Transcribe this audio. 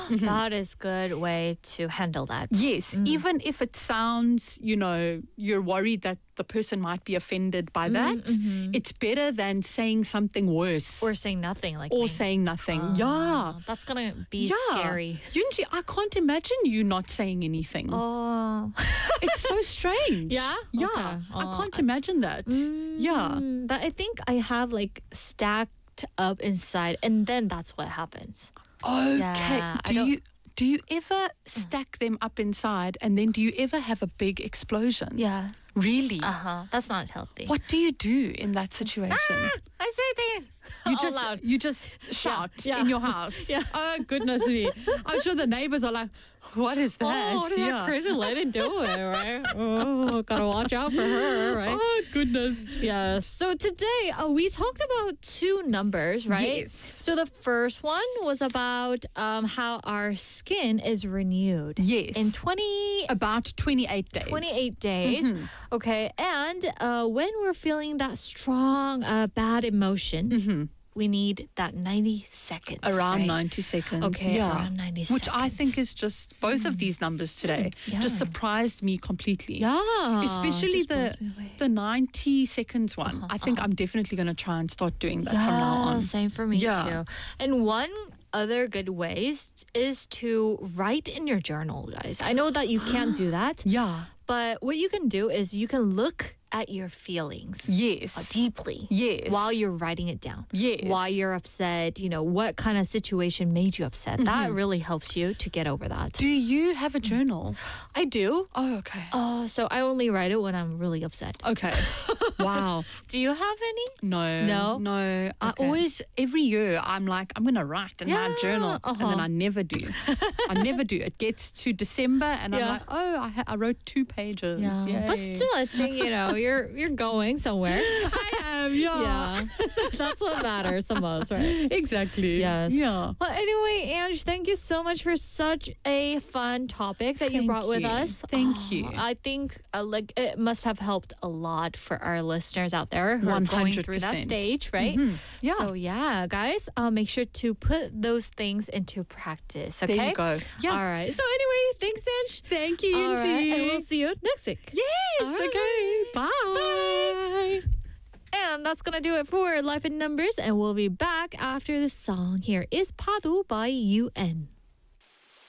That is good way to handle that. Yes, even if it sounds, you're worried that the person might be offended by that, it's better than saying something worse. Or saying nothing like Or me. saying nothing. Yeah. That's going to be scary. Yunji, I can't imagine you not saying anything. Oh. It's so strange. Yeah? Yeah. Okay. I can't imagine that. Yeah. But I think I have like stacked up inside, and then that's what happens. Okay. Yeah, Do you ever stack them up inside and then do you ever have a big explosion? Yeah. Really? That's not healthy. What do you do in that situation? I say things. You just shout Yeah. in your house. Yeah. Oh, goodness me. I'm sure the neighbors are like, what is that? Oh, what is that crazy lady doing, right? Oh, gotta watch out for her, right? Oh, goodness. Yeah. So today we talked about two numbers, right? Yes. So the first one was about how our skin is renewed. Yes. In About 28 days. 28 days. Okay. And when we're feeling that strong, bad emotion, we need that 90 seconds. Around right? 90 seconds. Okay, yeah. around 90 Which I seconds. think is just, both of these numbers today just surprised me completely. Yeah. Especially just blows me away. the 90 seconds one. I think I'm definitely going to try and start doing that from now on. Same for me Yeah. too. And one other good ways is to write in your journal, guys. I know that you can't do that, Yeah. but what you can do is you can look at your feelings Yes. deeply. Yes. While you're writing it down. Yes. Why you're upset, what kind of situation made you upset. That really helps you to get over that. Do you have a journal? I do. Oh, okay. So I only write it when I'm really upset. Okay. Wow. Do you have any? No. I Okay. always, every year, I'm like, I'm going to write in my Yeah, journal. And then I never do. I never do. It gets to December and I'm Yeah. like, oh, I wrote 2 pages. Yeah. Yay. But still, I think, you're going somewhere. I am, yeah. Yeah. That's what matters the most, right? Exactly. Yes. Yeah. Well, anyway, Ange, thank you so much for such a fun topic that you Thank brought with you. us. Thank you. I think it must have helped a lot for our listeners out there who are going through that 100%. stage, right? Yeah. So yeah, guys, make sure to put those things into practice. Okay. There you go. Yeah. All right. So anyway, thanks, Ange. Thank you, All right, Yunji. and we'll see you next week. Yes. All right. Okay. Bye. And that's going to do it for Life in Numbers. And we'll be back after this song. Here is Padu by UN.